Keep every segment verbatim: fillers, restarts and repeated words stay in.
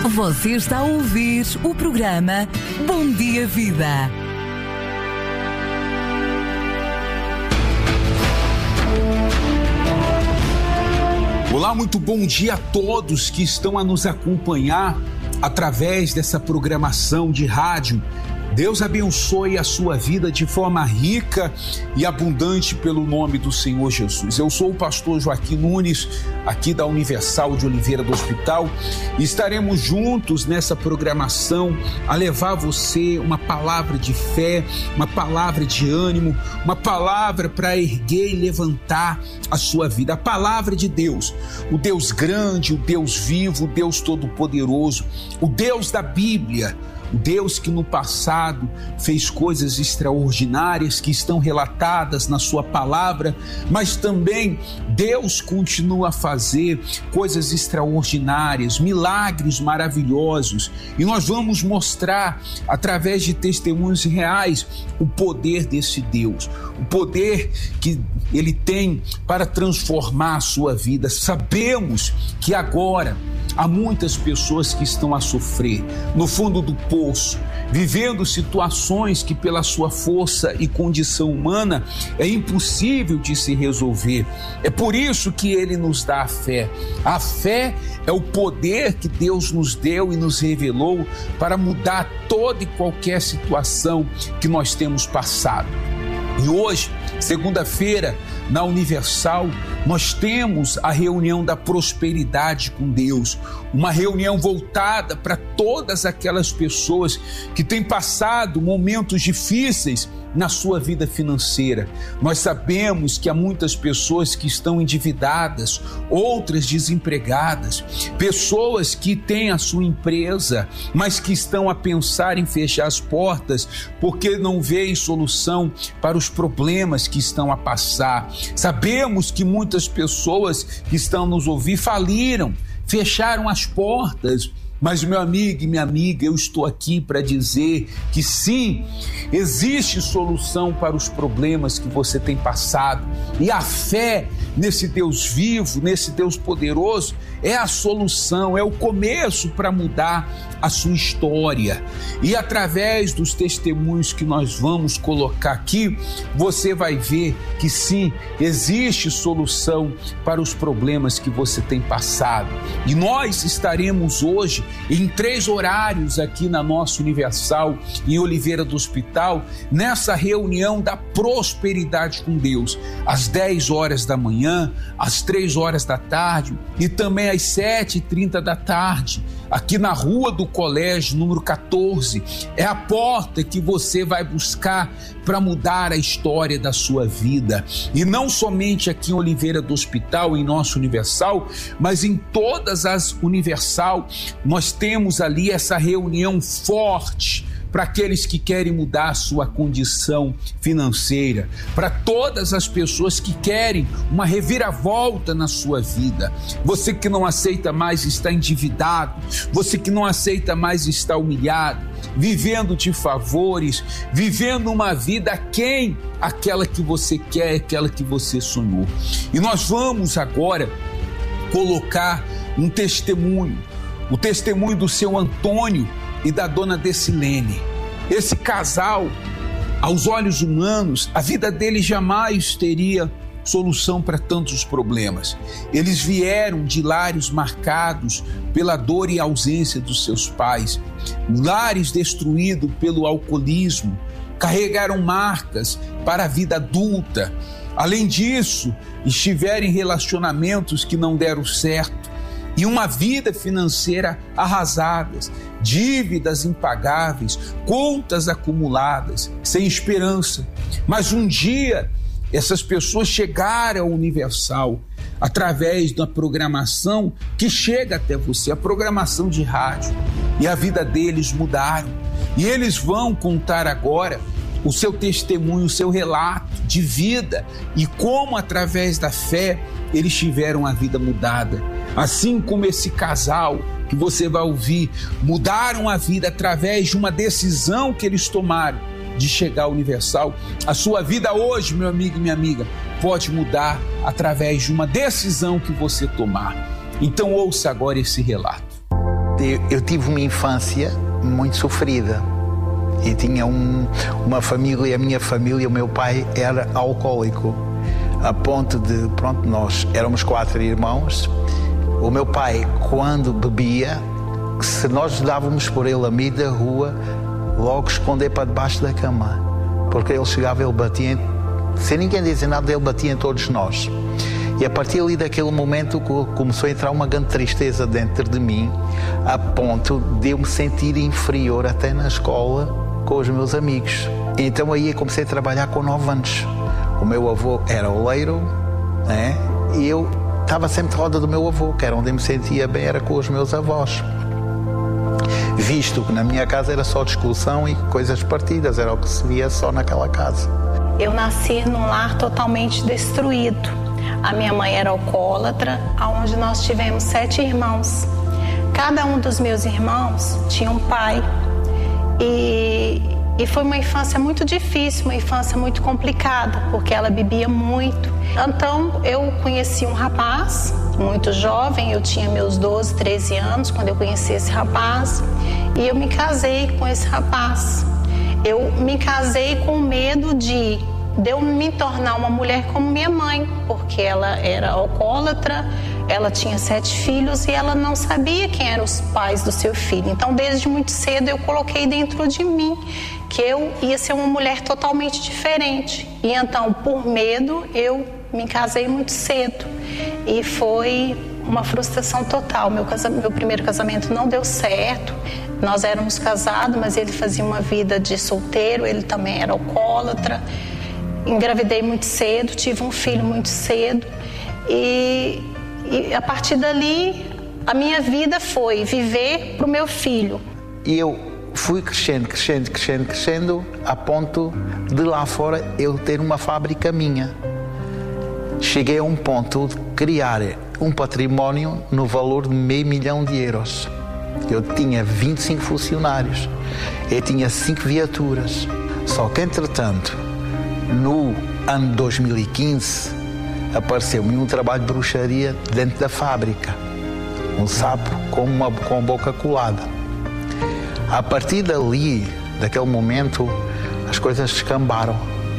Você está a ouvir o programa Bom Dia Vida. Olá, muito bom dia a todos que estão a nos acompanhar através dessa programação de rádio. Deus abençoe a sua vida de forma rica e abundante pelo nome do Senhor Jesus. Eu sou o pastor Joaquim Nunes, aqui da Universal de Oliveira do Hospital, e estaremos juntos nessa programação a levar a você uma palavra de fé, uma palavra de ânimo, uma palavra para erguer e levantar a sua vida. A palavra de Deus, o Deus grande, o Deus vivo, o Deus todo-poderoso, o Deus da Bíblia, o Deus que no passado fez coisas extraordinárias que estão relatadas na sua palavra, mas também Deus continua a fazer coisas extraordinárias, milagres maravilhosos, e nós vamos mostrar através de testemunhos reais o poder desse Deus, o poder que Ele tem para transformar a sua vida. Sabemos que agora há muitas pessoas que estão a sofrer no fundo do poço, vivendo situações que pela sua força e condição humana é impossível de se resolver. É por isso que Ele nos dá a fé. A fé é o poder que Deus nos deu e nos revelou para mudar toda e qualquer situação que nós temos passado. E hoje, segunda-feira, na Universal, nós temos a reunião da prosperidade com Deus, uma reunião voltada para todas aquelas pessoas que têm passado momentos difíceis na sua vida financeira. Nós sabemos que há muitas pessoas que estão endividadas, outras desempregadas, pessoas que têm a sua empresa, mas que estão a pensar em fechar as portas porque não veem solução para os problemas que estão a passar. Sabemos que muitas pessoas que estão nos ouvindo faliram, fecharam as portas. Mas, meu amigo e minha amiga, eu estou aqui para dizer que sim, existe solução para os problemas que você tem passado. E a fé nesse Deus vivo, nesse Deus poderoso, é a solução, é o começo para mudar a sua história. E através dos testemunhos que nós vamos colocar aqui, você vai ver que sim, existe solução para os problemas que você tem passado. E nós estaremos hoje em três horários aqui na nossa Universal, em Oliveira do Hospital, nessa reunião da prosperidade com Deus, às dez horas da manhã, às três horas da tarde e também às sete e trinta da tarde, aqui na Rua do Colégio, número quatorze. É a porta que você vai buscar para mudar a história da sua vida. E não somente aqui em Oliveira do Hospital, em nossa Universal, mas em todas as Universal, nós temos ali essa reunião forte para aqueles que querem mudar a sua condição financeira, para todas as pessoas que querem uma reviravolta na sua vida. Você que não aceita mais estar endividado, você que não aceita mais estar humilhado, vivendo de favores, vivendo uma vida aquém aquela que você quer, aquela que você sonhou. E nós vamos agora colocar um testemunho, o testemunho do seu Antônio e da dona Decilene. Esse casal, aos olhos humanos, a vida deles jamais teria solução para tantos problemas. Eles vieram de lares marcados pela dor e ausência dos seus pais, lares destruídos pelo alcoolismo, carregaram marcas para a vida adulta. Além disso, estiveram em relacionamentos que não deram certo, e uma vida financeira arrasadas, dívidas impagáveis, contas acumuladas, sem esperança. Mas um dia, essas pessoas chegaram ao Universal através da programação que chega até você, a programação de rádio, e a vida deles mudaram. E eles vão contar agora o seu testemunho, o seu relato de vida e como através da fé eles tiveram a vida mudada. Assim como esse casal que você vai ouvir, mudaram a vida através de uma decisão que eles tomaram de chegar ao Universal. A sua vida hoje, meu amigo e minha amiga, pode mudar através de uma decisão que você tomar. Então ouça agora esse relato. Eu, eu tive uma infância muito sofrida. E tinha um, uma família, a minha família, o meu pai era alcoólico. A ponto de, pronto, nós éramos quatro irmãos. O meu pai, quando bebia, se nós dávamos por ele a meio da rua, logo esconder para debaixo da cama. Porque ele chegava, ele batia, sem ninguém dizer nada, ele batia em todos nós. E a partir ali daquele momento começou a entrar uma grande tristeza dentro de mim, a ponto de eu me sentir inferior até na escola com os meus amigos. Então aí eu comecei a trabalhar com nove anos. O meu avô era oleiro, né? E eu estava sempre de roda do meu avô, que era onde eu me sentia bem, era com os meus avós. Visto que na minha casa era só discussão e coisas partidas, era o que se via só naquela casa. Eu nasci num lar totalmente destruído. A minha mãe era alcoólatra, onde nós tivemos sete irmãos. Cada um dos meus irmãos tinha um pai. E, e foi uma infância muito difícil, uma infância muito complicada, porque ela bebia muito. Então eu conheci um rapaz muito jovem, eu tinha meus doze, treze anos quando eu conheci esse rapaz, e eu me casei com esse rapaz. Eu me casei com medo de, de eu me tornar uma mulher como minha mãe, porque ela era alcoólatra, ela tinha sete filhos e ela não sabia quem eram os pais do seu filho. Então, desde muito cedo, eu coloquei dentro de mim que eu ia ser uma mulher totalmente diferente. E então, por medo, eu me casei muito cedo. E foi uma frustração total. Meu, casa... Meu primeiro casamento não deu certo. Nós éramos casados, mas ele fazia uma vida de solteiro, ele também era alcoólatra. Engravidei muito cedo, tive um filho muito cedo. E... E a partir dali, a minha vida foi viver para o meu filho. E eu fui crescendo, crescendo, crescendo, crescendo, a ponto de lá fora eu ter uma fábrica minha. Cheguei a um ponto de criar um património no valor de meio milhão de euros. Eu tinha vinte e cinco funcionários, eu tinha cinco viaturas. Só que, entretanto, no ano dois mil e quinze, apareceu-me um trabalho de bruxaria dentro da fábrica. Um sapo com, uma, com a boca colada. A partir dali, daquele momento, as coisas descambaram.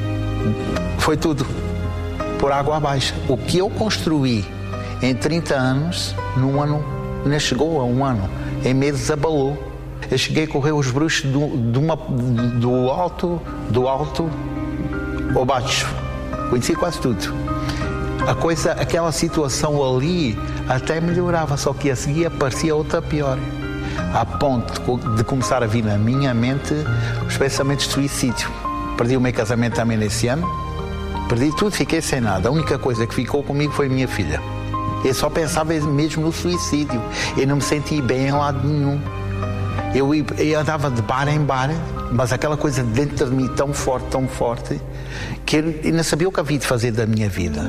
Foi tudo por água abaixo. O que eu construí em trinta anos, num ano, nem chegou a um ano, em meses abalou. Eu cheguei a correr os bruxos do, de uma, do alto, do alto ao baixo. Conheci quase tudo. A coisa, aquela situação ali até melhorava, só que a seguir aparecia outra pior. A ponto de começar a vir na minha mente os pensamentos de suicídio. Perdi o meu casamento também nesse ano, perdi tudo, fiquei sem nada. A única coisa que ficou comigo foi a minha filha. Eu só pensava mesmo no suicídio. Eu não me sentia bem em lado nenhum. Eu, eu andava de bar em bar, mas aquela coisa dentro de mim tão forte, tão forte, que eu, eu não sabia o que havia de fazer da minha vida.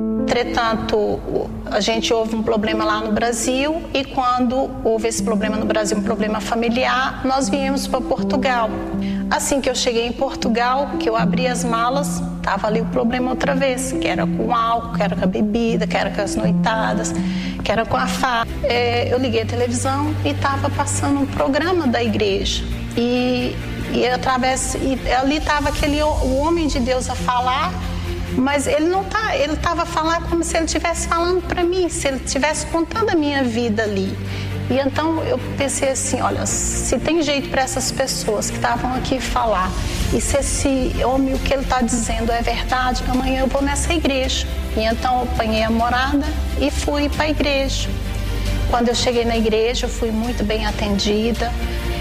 Entretanto, a gente houve um problema lá no Brasil e quando houve esse problema no Brasil, um problema familiar, nós viemos para Portugal. Assim que eu cheguei em Portugal, que eu abri as malas, estava ali o problema outra vez, que era com álcool, que era com a bebida, que era com as noitadas, que era com a farra. É, eu liguei a televisão e estava passando um programa da igreja. E, e, através, e ali estava aquele o homem de Deus a falar, mas ele não tá, ele estava falando como se ele estivesse falando para mim, se ele estivesse contando a minha vida ali. E então eu pensei assim, olha, se tem jeito para essas pessoas que estavam aqui falar, e se esse homem, o que ele está dizendo é verdade, amanhã eu vou nessa igreja. E então eu apanhei a morada e fui para a igreja. Quando eu cheguei na igreja, eu fui muito bem atendida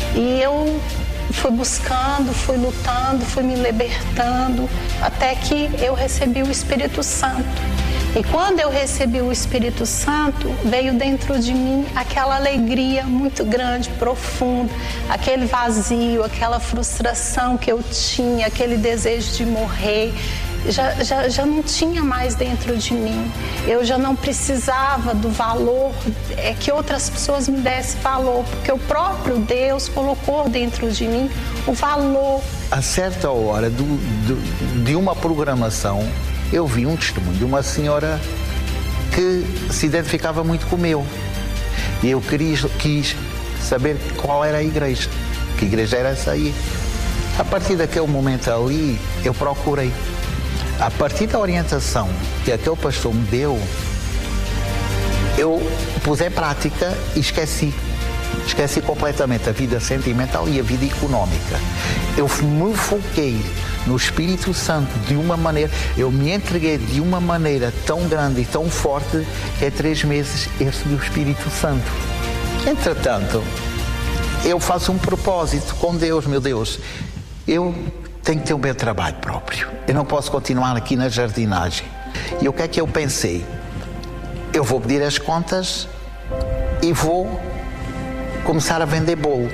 e eu fui buscando, fui lutando, fui me libertando, até que eu recebi o Espírito Santo. E quando eu recebi o Espírito Santo, veio dentro de mim aquela alegria muito grande, profunda, aquele vazio, aquela frustração que eu tinha, aquele desejo de morrer. Já, já, já não tinha mais dentro de mim. Eu já não precisava do valor, é, que outras pessoas me dessem valor, porque o próprio Deus colocou dentro de mim o valor. A certa hora do, do, de uma programação, eu vi um testemunho de uma senhora que se identificava muito com o meu. E eu quis, quis saber qual era a igreja, que igreja era essa aí. A partir daquele momento ali, eu procurei. A partir da orientação que aquele pastor me deu, eu pus em prática e esqueci. Esqueci completamente a vida sentimental e a vida económica. Eu me foquei no Espírito Santo de uma maneira, eu me entreguei de uma maneira tão grande e tão forte que em três meses eu recebi o Espírito Santo. Entretanto, eu faço um propósito com Deus, meu Deus. Eu tenho que ter o meu trabalho próprio. Eu não posso continuar aqui na jardinagem. E o que é que eu pensei? Eu vou pedir as contas e vou começar a vender bolo.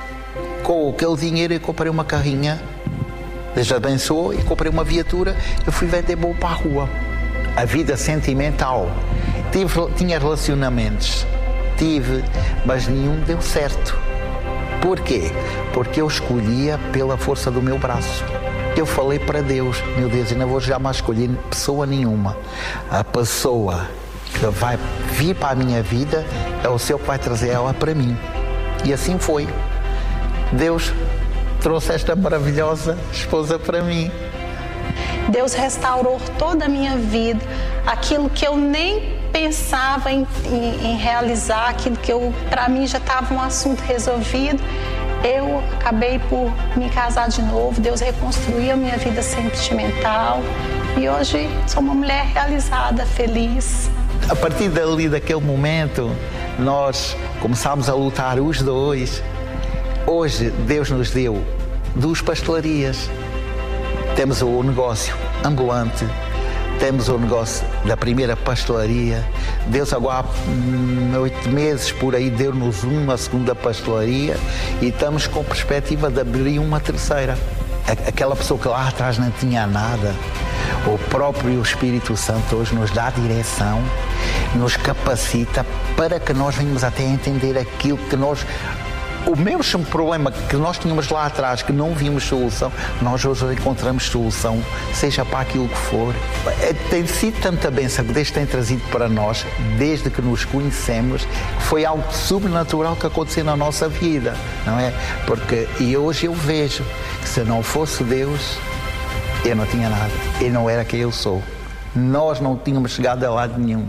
Com aquele dinheiro eu comprei uma carrinha, Deus abençoou, e comprei uma viatura. Eu fui vender bolo para a rua. A vida sentimental. Tive, tinha relacionamentos. Tive, mas nenhum deu certo. Porquê? Porque eu escolhia pela força do meu braço. Eu falei para Deus, meu Deus, eu não vou jamais escolher pessoa nenhuma. A pessoa que vai vir para a minha vida é o Senhor que vai trazer ela para mim. E assim foi. Deus trouxe esta maravilhosa esposa para mim. Deus restaurou toda a minha vida, aquilo que eu nem pensava em, em, em realizar, aquilo que eu, para mim já estava um assunto resolvido. Eu acabei por me casar de novo, Deus reconstruiu a minha vida sentimental e hoje sou uma mulher realizada, feliz. A partir dali, daquele momento, nós começámos a lutar os dois. Hoje Deus nos deu duas pastelarias. Temos o negócio ambulante, temos o negócio da primeira pastelaria. Deus agora, há oito meses por aí, deu-nos uma segunda pastelaria e estamos com perspectiva de abrir uma terceira. Aquela pessoa que lá atrás não tinha nada, o próprio Espírito Santo hoje nos dá direção, nos capacita para que nós venhamos até a entender aquilo que nós... O mesmo problema que nós tínhamos lá atrás, que não vimos solução, nós hoje encontramos solução, seja para aquilo que for. É, tem sido tanta bênção que Deus tem trazido para nós, desde que nos conhecemos, que foi algo sobrenatural que aconteceu na nossa vida, não é? Porque, e hoje eu vejo que se não fosse Deus, eu não tinha nada, eu não era quem eu sou. Nós não tínhamos chegado a lado nenhum.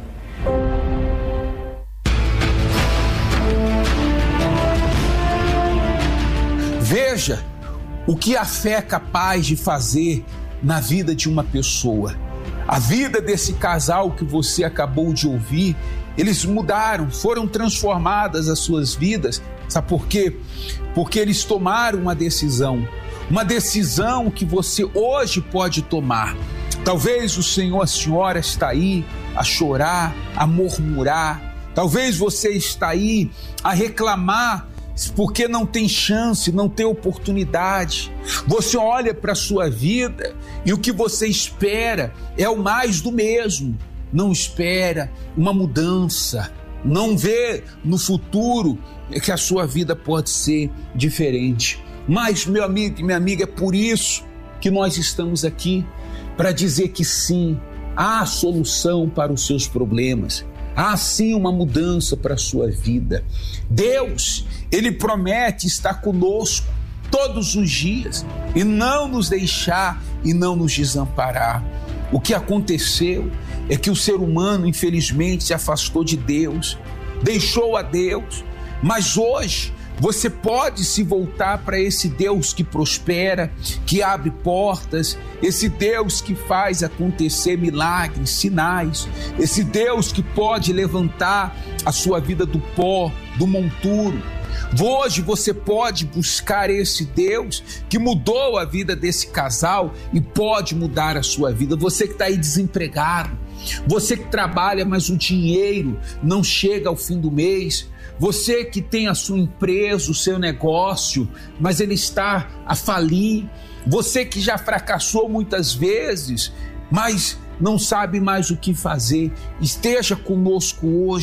Veja o que a fé é capaz de fazer na vida de uma pessoa. A vida desse casal que você acabou de ouvir, eles mudaram, foram transformadas as suas vidas. Sabe por quê? Porque eles tomaram uma decisão. Uma decisão que você hoje pode tomar. Talvez o senhor, a senhora está aí a chorar, a murmurar. Talvez você está aí a reclamar porque não tem chance, não tem oportunidade. Você olha para a sua vida e o que você espera é o mais do mesmo. Não espera uma mudança, não vê no futuro que a sua vida pode ser diferente. Mas, meu amigo e minha amiga, é por isso que nós estamos aqui, para dizer que sim, há solução para os seus problemas. Há sim uma mudança para a sua vida. Deus, Ele promete estar conosco todos os dias e não nos deixar e não nos desamparar. O que aconteceu é que o ser humano, infelizmente, se afastou de Deus, deixou a Deus, mas hoje você pode se voltar para esse Deus que prospera, que abre portas, esse Deus que faz acontecer milagres, sinais, esse Deus que pode levantar a sua vida do pó, do monturo. Hoje você pode buscar esse Deus que mudou a vida desse casal e pode mudar a sua vida. Você que está aí desempregado, você que trabalha, mas o dinheiro não chega ao fim do mês, você que tem a sua empresa, o seu negócio, mas ele está a falir, você que já fracassou muitas vezes, mas não sabe mais o que fazer, esteja conosco hoje.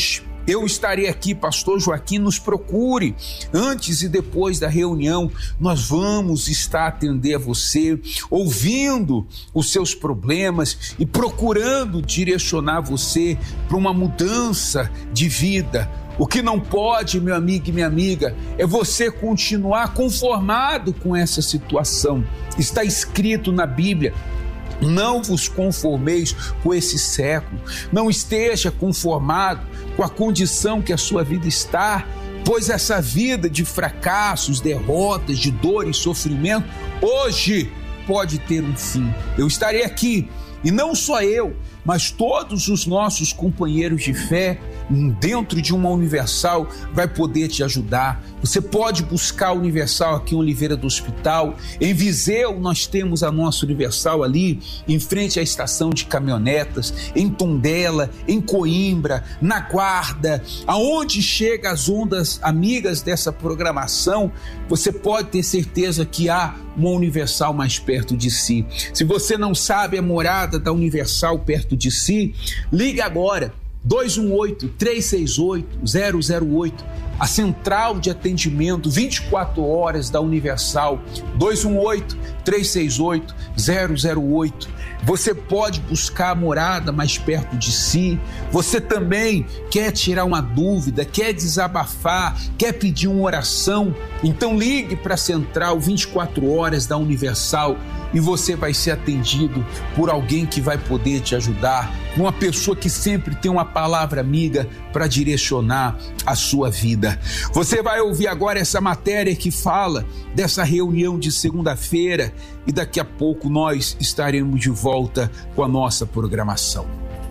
eu estarei aqui, pastor Joaquim, nos procure. Antes e depois da reunião, nós vamos estar a atender a você, ouvindo os seus problemas e procurando direcionar você para uma mudança de vida. O que não pode, meu amigo e minha amiga, é você continuar conformado com essa situação. Está escrito na Bíblia: não vos conformeis com esse século, não esteja conformado com a condição que a sua vida está, pois essa vida de fracassos, derrotas, de dor e sofrimento, hoje pode ter um fim. Eu estarei aqui, e não só eu, mas todos os nossos companheiros de fé, dentro de uma Universal, vai poder te ajudar. Você pode buscar a Universal aqui em Oliveira do Hospital. Em Viseu nós temos a nossa Universal ali, em frente à estação de caminhonetas, em Tondela, em Coimbra, na Guarda, aonde chega as ondas amigas dessa programação, você pode ter certeza que há uma Universal mais perto de si. Se você não sabe a morada da Universal perto de si, ligue agora, dois um oito, três seis oito, zero zero oito, a central de atendimento vinte e quatro horas da Universal, dois um oito, três seis oito, zero zero oito. Você pode buscar a morada mais perto de si. Você também quer tirar uma dúvida, quer desabafar, quer pedir uma oração, então ligue para a central vinte e quatro horas da Universal e você vai ser atendido por alguém que vai poder te ajudar, uma pessoa que sempre tem uma palavra amiga para direcionar a sua vida. Você vai ouvir agora essa matéria que fala dessa reunião de segunda-feira e daqui a pouco nós estaremos de volta com a nossa programação.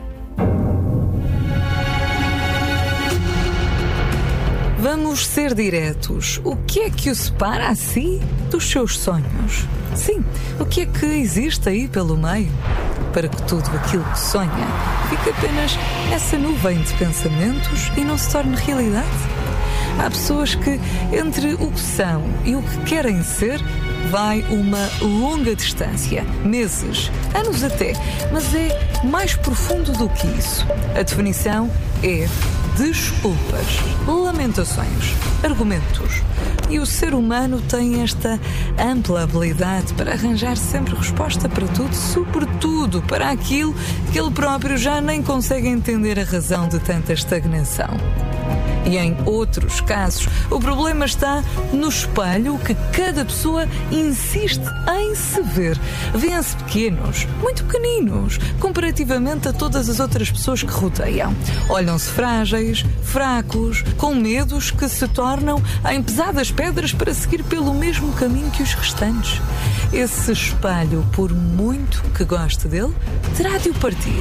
Vamos ser diretos. O que é que o separa a si dos seus sonhos? Sim, o que é que existe aí pelo meio? Para que tudo aquilo que sonha fique apenas essa nuvem de pensamentos e não se torne realidade? Há pessoas que, entre o que são e o que querem ser, vai uma longa distância, meses, anos até, mas é mais profundo do que isso. A definição é desculpas, lamentações, argumentos. E o ser humano tem esta ampla habilidade para arranjar sempre resposta para tudo, sobretudo para aquilo que ele próprio já nem consegue entender a razão de tanta estagnação. E em outros casos, o problema está no espelho que cada pessoa insiste em se ver. Vêem-se pequenos, muito pequeninos, comparativamente a todas as outras pessoas que rodeiam. Olham-se frágeis, fracos, com medos que se tornam em pesadas pedras para seguir pelo mesmo caminho que os restantes. Esse espelho, por muito que goste dele, terá de o partir.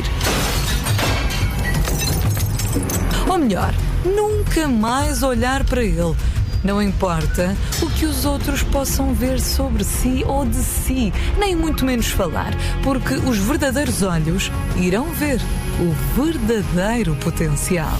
Ou melhor, nunca mais olhar para ele. Não importa o que os outros possam ver sobre si ou de si, nem muito menos falar, porque os verdadeiros olhos irão ver o verdadeiro potencial.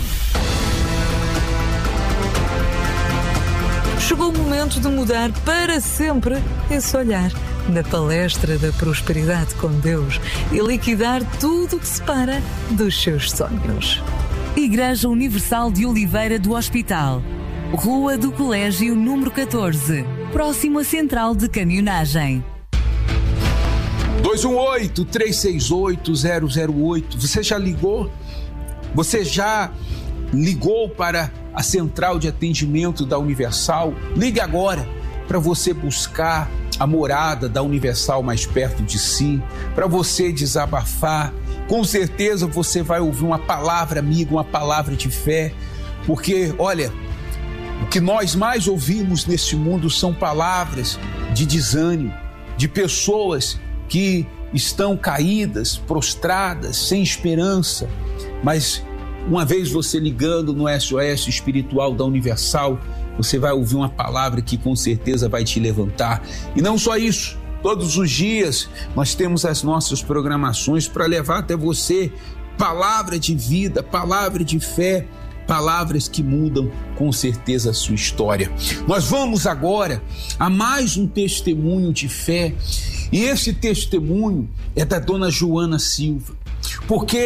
Chegou o momento de mudar para sempre esse olhar. Na palestra da prosperidade com Deus e liquidar tudo o que separa dos seus sonhos. Igreja Universal de Oliveira do Hospital, Rua do Colégio número catorze, próximo à Central de Caminhonagem. dois um oito, três seis oito, zero zero oito. Você já ligou? Você já ligou para a Central de Atendimento da Universal? Ligue agora para você buscar a morada da Universal mais perto de si, para você desabafar. Com certeza você vai ouvir uma palavra amiga, uma palavra de fé, porque, olha, o que nós mais ouvimos nesse mundo são palavras de desânimo, de pessoas que estão caídas, prostradas, sem esperança. Mas uma vez você ligando no S O S espiritual da Universal, você vai ouvir uma palavra que com certeza vai te levantar. E não só isso, todos os dias nós temos as nossas programações para levar até você palavra de vida, palavra de fé, palavras que mudam com certeza a sua história. Nós vamos agora a mais um testemunho de fé, e esse testemunho é da dona Joana Silva, porque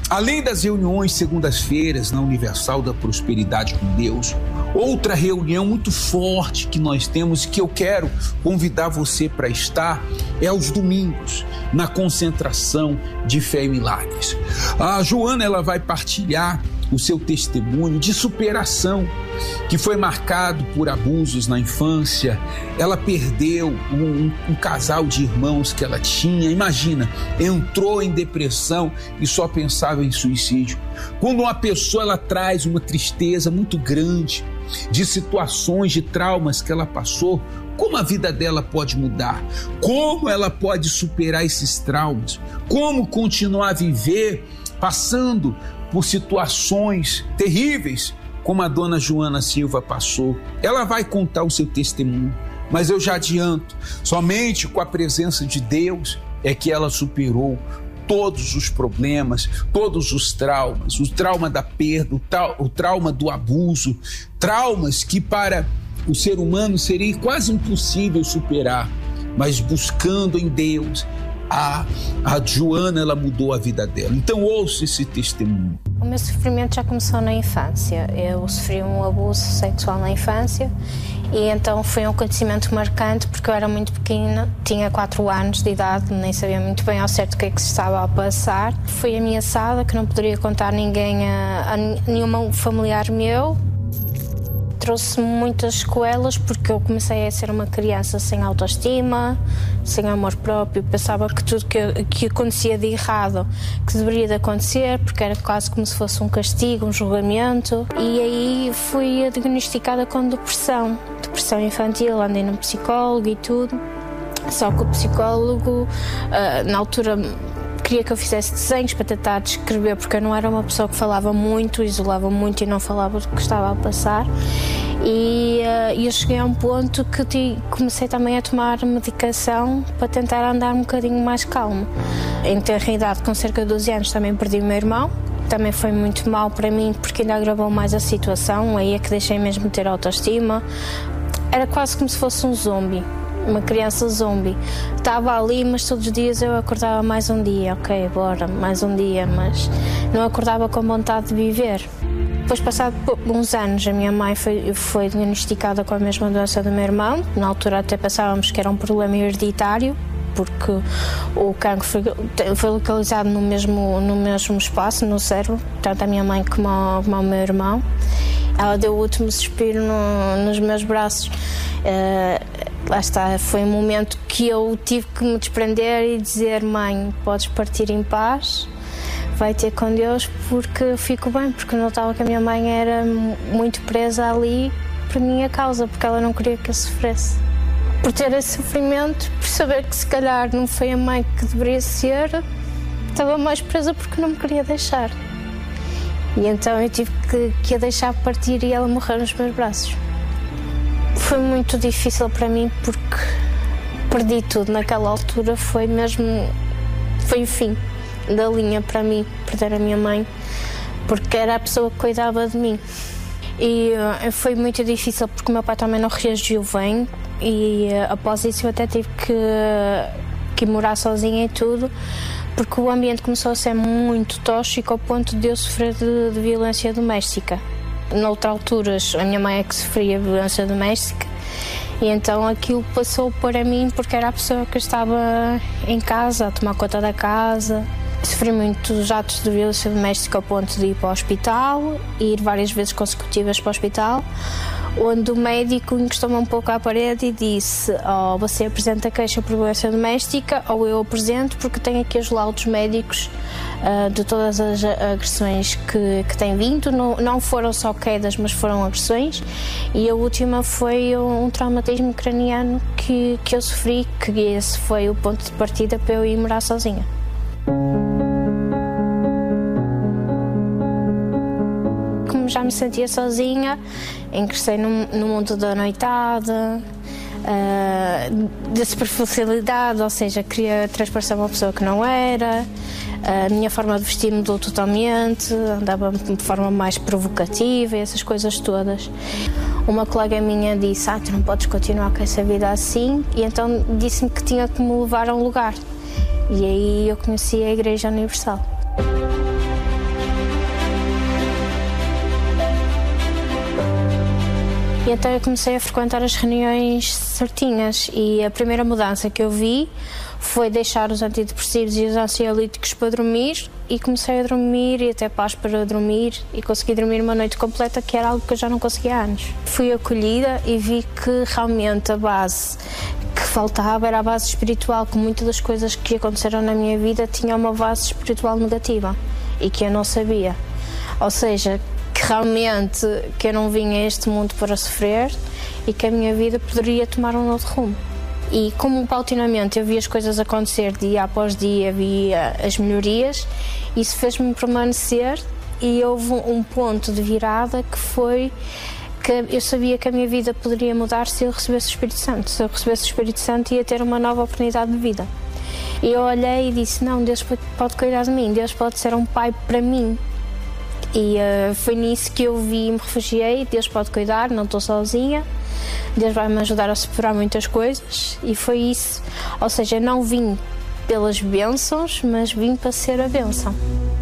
Além das reuniões segundas-feiras na Universal da Prosperidade com Deus, outra reunião muito forte que nós temos, que eu quero convidar você para estar, é aos domingos, na concentração de Fé e Milagres. A Joana, ela vai partilhar o seu testemunho de superação, que foi marcado por abusos na infância. Ela perdeu um, um casal de irmãos que ela tinha. Imagina, entrou em depressão e só pensava em suicídio. Quando uma pessoa ela traz uma tristeza muito grande de situações, de traumas que ela passou, como a vida dela pode mudar? Como ela pode superar esses traumas? Como continuar a viver passando por situações terríveis como a dona Joana Silva passou? Ela vai contar o seu testemunho, mas eu já adianto, somente com a presença de Deus é que ela superou todos os problemas, todos os traumas, o trauma da perda, o, tra- o trauma do abuso, traumas que para o ser humano seria quase impossível superar, mas buscando em Deus, a, a Joana, ela mudou a vida dela. Então ouça esse testemunho. O meu sofrimento já começou na infância. Eu sofri um abuso sexual na infância e então foi um acontecimento marcante porque eu era muito pequena, tinha quatro anos de idade, nem sabia muito bem ao certo o que é que se estava a passar. Fui ameaçada que não poderia contar ninguém a, a nenhum familiar meu. Trouxe muitas sequelas porque eu comecei a ser uma criança sem autoestima, sem amor próprio. Pensava que tudo que, que acontecia de errado que deveria de acontecer, porque era quase como se fosse um castigo, um julgamento. E aí fui diagnosticada com depressão, depressão infantil. Andei num psicólogo e tudo, só que o psicólogo, na altura, queria que eu fizesse desenhos para tentar descrever, porque eu não era uma pessoa que falava muito, isolava muito e não falava do que estava a passar. E uh, eu cheguei a um ponto que te, comecei também a tomar medicação para tentar andar um bocadinho mais calmo. Em ter idade, com cerca de doze anos, também perdi o meu irmão. Também foi muito mal para mim, porque ainda agravou mais a situação. Aí é que deixei mesmo de ter autoestima. Era quase como se fosse um zombie. Uma criança zombie. Estava ali, mas todos os dias eu acordava mais um dia. Ok, bora, mais um dia, mas não acordava com vontade de viver. Depois, passado uns anos, a minha mãe foi, foi diagnosticada com a mesma doença do meu irmão. Na altura até pensávamos que era um problema hereditário, porque o cancro foi, foi localizado no mesmo, no mesmo espaço, no cérebro, tanto a minha mãe como, a, como o meu irmão. Ela deu o último suspiro no, nos meus braços. Uh, lá está, foi um momento que eu tive que me desprender e dizer: mãe, podes partir em paz, vai ter com Deus, porque eu fico bem, porque eu notava que a minha mãe era muito presa ali por minha causa, porque ela não queria que eu sofresse. Por ter esse sofrimento, por saber que se calhar não foi a mãe que deveria ser, estava mais presa porque não me queria deixar. E então eu tive que, que a deixar partir e ela morrer nos meus braços. Foi muito difícil para mim porque perdi tudo naquela altura, foi mesmo, foi o fim da linha para mim, perder a minha mãe, porque era a pessoa que cuidava de mim. E uh, foi muito difícil porque o meu pai também não reagiu bem e uh, após isso eu até tive que, que morar sozinha e tudo, porque o ambiente começou a ser muito tóxico ao ponto de eu sofrer de, de violência doméstica. Noutra alturas a minha mãe é que sofria violência doméstica e então aquilo passou para mim porque era a pessoa que estava em casa a tomar conta da casa. Sofri muitos atos de violência doméstica ao ponto de ir para o hospital e ir várias vezes consecutivas para o hospital, onde o médico encostou-me um pouco à parede e disse: oh, você apresenta queixa por violência doméstica ou eu apresento, porque tenho aqui os laudos médicos uh, de todas as agressões que, que têm vindo. Não, não foram só quedas, mas foram agressões, e a última foi um traumatismo craniano que, que eu sofri, que esse foi o ponto de partida para eu ir morar sozinha. Como já me sentia sozinha, ingressei no, no mundo da noitada, uh, da superficialidade, ou seja, queria transparecer uma pessoa que não era. A minha forma de vestir mudou totalmente, andava de forma mais provocativa e essas coisas todas. Uma colega minha disse: ah, tu não podes continuar com essa vida assim, e então disse-me que tinha que me levar a um lugar. E aí eu conheci a Igreja Universal. E então eu comecei a frequentar as reuniões certinhas, e a primeira mudança que eu vi foi deixar os antidepressivos e os ansiolíticos para dormir, e comecei a dormir e até paz para dormir, e consegui dormir uma noite completa, que era algo que eu já não conseguia há anos. Fui acolhida e vi que realmente a base que faltava era a base espiritual, que muitas das coisas que aconteceram na minha vida tinham uma base espiritual negativa e que eu não sabia. Ou seja, que realmente que eu não vim a este mundo para sofrer e que a minha vida poderia tomar um outro rumo. E como paulatinamente eu vi as coisas acontecer dia após dia, via as melhorias, isso fez-me permanecer, e houve um ponto de virada que foi que eu sabia que a minha vida poderia mudar se eu recebesse o Espírito Santo. Se eu recebesse o Espírito Santo, ia ter uma nova oportunidade de vida. E eu olhei e disse, não, Deus pode cuidar de mim, Deus pode ser um pai para mim. E uh, foi nisso que eu vi e me refugiei. Deus pode cuidar, não estou sozinha, Deus vai me ajudar a superar muitas coisas. E foi isso, ou seja, eu não vim pelas bênçãos, mas vim para ser a bênção.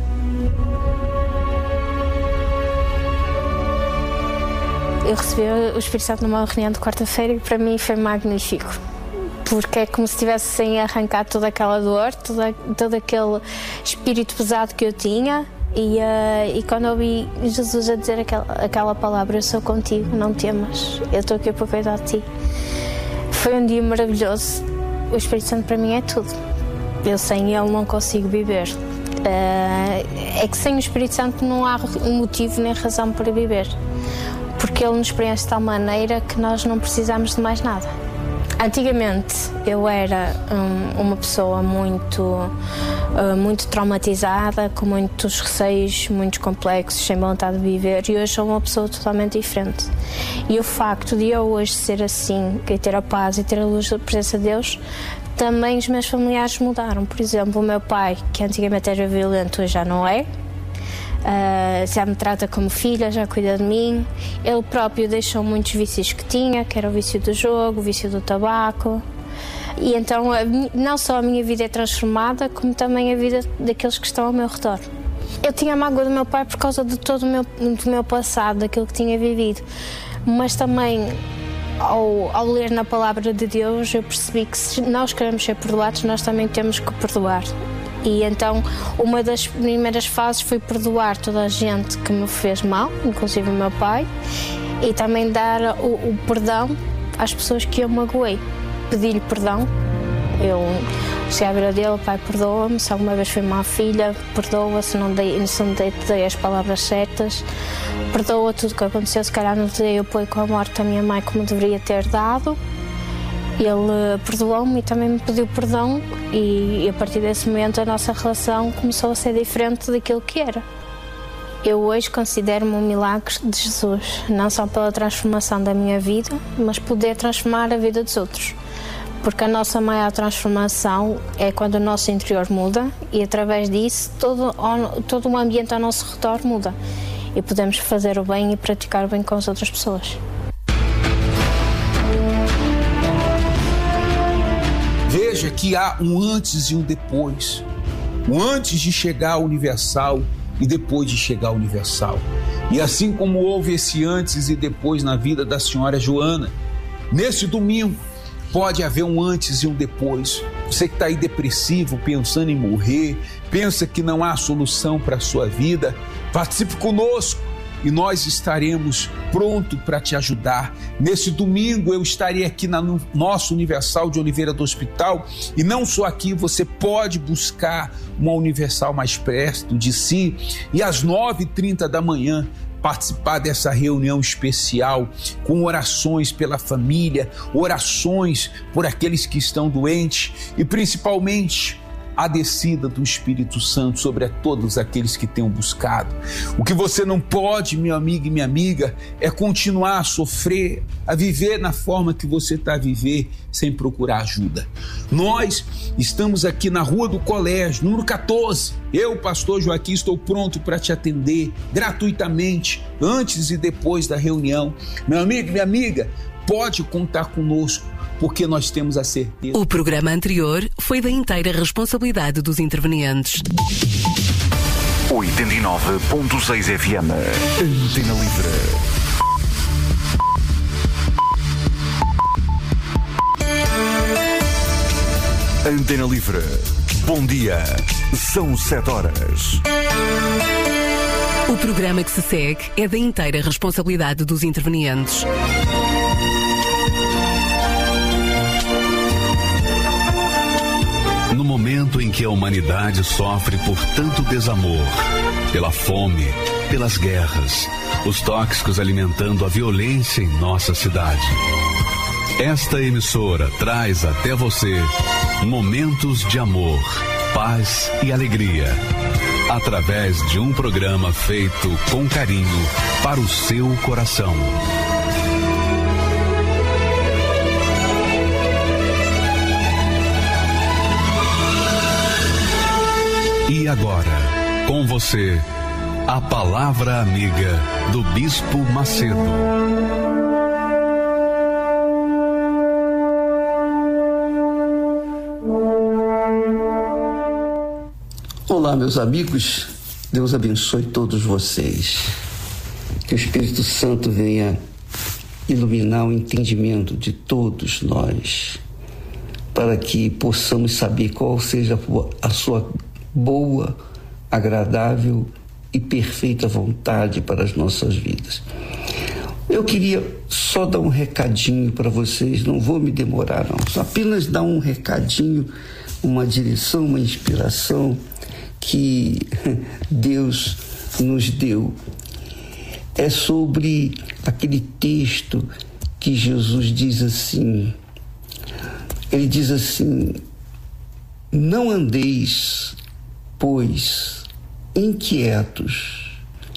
Eu recebi o Espírito Santo numa reunião de quarta-feira e para mim foi magnífico, porque é como se tivessem arrancado toda aquela dor, toda, todo aquele espírito pesado que eu tinha. E, uh, e quando ouvi Jesus a dizer aquela, aquela palavra, eu sou contigo, não temas, eu estou aqui para cuidar de ti, foi um dia maravilhoso. O Espírito Santo para mim é tudo, eu sem ele não consigo viver. Uh, é que sem o Espírito Santo não há motivo nem razão para viver, porque ele nos preenche de tal maneira que nós não precisamos de mais nada. Antigamente eu era um, uma pessoa muito, uh, muito traumatizada, com muitos receios, muitos complexos, sem vontade de viver, e hoje sou uma pessoa totalmente diferente. E o facto de eu hoje ser assim, e ter a paz e ter a luz da presença de Deus, também os meus familiares mudaram. Por exemplo, o meu pai, que antigamente era violento, hoje já não é. Uh, já me trata como filha, já cuida de mim. Ele próprio deixou muitos vícios que tinha, que era o vício do jogo, o vício do tabaco. E então a, não só a minha vida é transformada, como também a vida daqueles que estão ao meu redor. Eu tinha a mágoa do meu pai por causa de todo o meu, do meu passado, daquilo que tinha vivido, mas também ao, ao ler na palavra de Deus eu percebi que se nós queremos ser perdoados, nós também temos que perdoar. E então uma das primeiras fases foi perdoar toda a gente que me fez mal, inclusive o meu pai, e também dar o, o perdão às pessoas que eu magoei. Pedir-lhe perdão. Eu cheguei à beira dele, pai, perdoa-me, se alguma vez fui má filha, perdoa, se não dei, se não dei, dei as palavras certas, perdoa tudo o que aconteceu, se calhar não te dei apoio com a morte da minha mãe como deveria ter dado. Ele perdoou-me e também me pediu perdão, e a partir desse momento a nossa relação começou a ser diferente daquilo que era. Eu hoje considero-me um milagre de Jesus, não só pela transformação da minha vida, mas poder transformar a vida dos outros. Porque a nossa maior transformação é quando o nosso interior muda, e através disso todo, todo o ambiente ao nosso redor muda. E podemos fazer o bem e praticar o bem com as outras pessoas. Veja que há um antes e um depois. Um antes de chegar ao Universal e depois de chegar ao Universal. E assim como houve esse antes e depois na vida da senhora Joana, nesse domingo pode haver um antes e um depois. Você que está aí depressivo, pensando em morrer, pensa que não há solução para a sua vida, participe conosco e nós estaremos prontos para te ajudar. Nesse domingo eu estarei aqui na no nosso Universal de Oliveira do Hospital, e não só aqui, você pode buscar uma Universal mais perto de si, e às nove e trinta da manhã participar dessa reunião especial com orações pela família, orações por aqueles que estão doentes e principalmente a descida do Espírito Santo sobre a todos aqueles que tenham buscado. O que você não pode, meu amigo e minha amiga, é continuar a sofrer, a viver na forma que você está a viver sem procurar ajuda. Nós estamos aqui na Rua do Colégio, número catorze. Eu, pastor Joaquim, estou pronto para te atender gratuitamente, antes e depois da reunião. Meu amigo e minha amiga, pode contar conosco, porque nós temos a certeza. O programa anterior foi da inteira responsabilidade dos intervenientes. oitenta e nove ponto seis F M. Antena Livre. Antena Livre. Bom dia. São sete horas. O programa que se segue é da inteira responsabilidade dos intervenientes. No momento em que a humanidade sofre por tanto desamor, pela fome, pelas guerras, os tóxicos alimentando a violência em nossa cidade, esta emissora traz até você momentos de amor, paz e alegria, através de um programa feito com carinho para o seu coração. E agora, com você, a Palavra Amiga do Bispo Macedo. Olá, meus amigos, Deus abençoe todos vocês. Que o Espírito Santo venha iluminar o entendimento de todos nós, para que possamos saber qual seja a sua boa, agradável e perfeita vontade para as nossas vidas. Eu queria só dar um recadinho para vocês, não vou me demorar não, só apenas dar um recadinho, uma direção, uma inspiração que Deus nos deu. É sobre aquele texto que Jesus diz assim, ele diz assim: não andeis, pois, inquietos,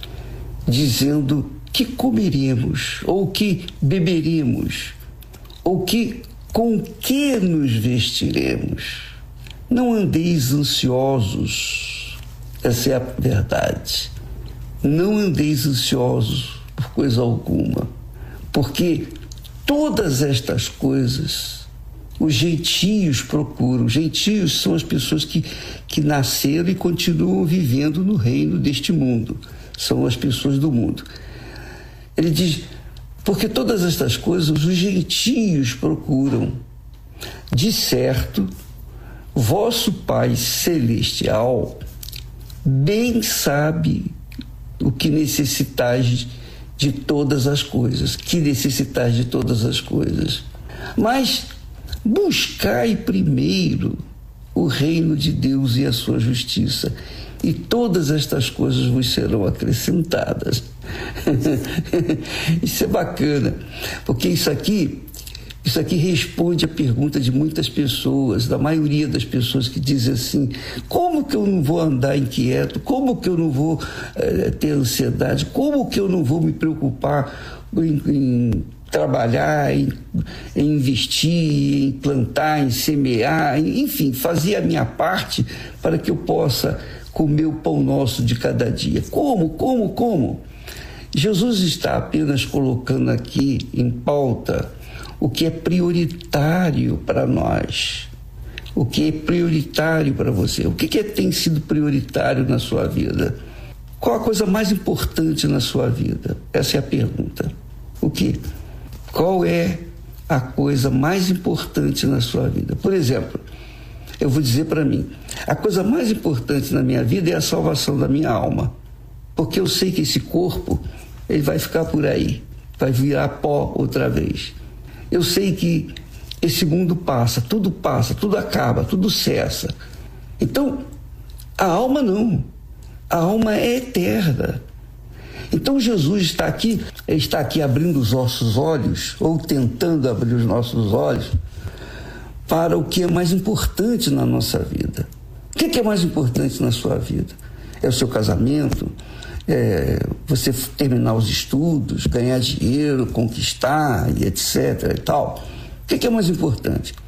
dizendo que comeremos, ou que beberemos, ou que com que nos vestiremos. Não andeis ansiosos, essa é a verdade. Não andeis ansiosos por coisa alguma, porque todas estas coisas os gentios procuram. Gentios são as pessoas que, que nasceram e continuam vivendo no reino deste mundo. São as pessoas do mundo. Ele diz, porque todas estas coisas os gentios procuram. De certo, vosso Pai Celestial bem sabe o que necessitais de todas as coisas, que necessitais de todas as coisas. Mas buscai primeiro o reino de Deus e a sua justiça, e todas estas coisas vos serão acrescentadas. Isso é bacana, porque isso aqui, isso aqui responde à pergunta de muitas pessoas, da maioria das pessoas que dizem assim: como que eu não vou andar inquieto? Como que eu não vou é, ter ansiedade? Como que eu não vou me preocupar em, em trabalhar, em, em investir, em plantar, em semear, em, enfim, fazer a minha parte para que eu possa comer o pão nosso de cada dia? Como, como, como? Jesus está apenas colocando aqui em pauta o que é prioritário para nós, o que é prioritário para você, o que, que é, tem sido prioritário na sua vida. Qual a coisa mais importante na sua vida? Essa é a pergunta. O que? Qual é a coisa mais importante na sua vida? Por exemplo, eu vou dizer para mim, a coisa mais importante na minha vida é a salvação da minha alma, porque eu sei que esse corpo, ele vai ficar por aí, vai virar pó outra vez. Eu sei que esse mundo passa, tudo passa, tudo acaba, tudo cessa. Então, a alma não. A alma é eterna. Então, Jesus está aqui, ele está aqui abrindo os nossos olhos, ou tentando abrir os nossos olhos, para o que é mais importante na nossa vida. O que é mais importante na sua vida? É o seu casamento? É você terminar os estudos, ganhar dinheiro, conquistar e etc e tal. O que é mais importante?